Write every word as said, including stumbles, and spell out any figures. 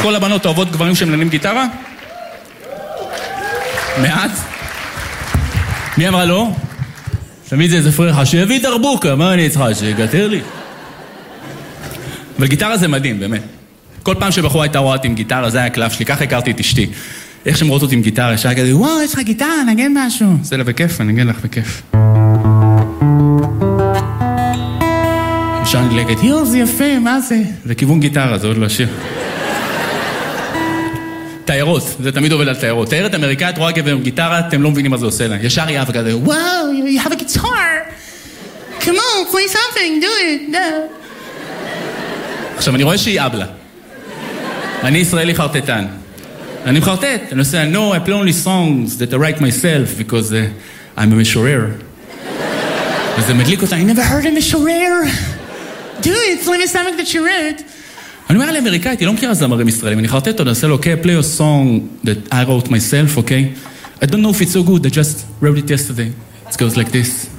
כל הבנות אוהבות גברים שמנגנים גיטרה? מעט? מי אמרה לא? תמיד זה איזה פרחה, שיביא דרבוקה, מה אני צריכה, שיגתר לי? אבל גיטרה זה מדהים, באמת. כל פעם שבחורה הייתה רואה אותי עם גיטרה, זה היה הקלף שלי, ככה הכרתי את אשתי. איך שהן רואות אותי עם גיטרה, ישר כזה, וואו, יש לך גיטרה, נגן משהו. זה לה בכיף, אני נגן לך בכיף. ישר נגלגת, יו, זה יפה, מה זה? זה כיוון גיטרה, זה עוד לא שיר. תיירות, זה תמיד עובד על תיירות. תיירת אמריקאית רואה גבר עם גיטרה, אתם לא מבינים מה זה עושה לה. ישר יהיה וכזה, וואו, you have a guitar. Come on, play something, do it. No. עכשיו, אני רואה שהיא אבלה. אני ישראלי חרטטן. אני מחרטט, אני עושה, no, I play only songs that I write myself, because uh, I'm a משורר. וזה מדליק אותה, I never heard a משורר. Do it, play me something that you wrote. אני אומר לאמריקאית, היא לא מכירה זמרים ישראלים, אני חרטט אותו, אני עושה לו, okay, play a song that I wrote myself, okay? I don't know if it's so good, I just wrote it yesterday. It goes like this.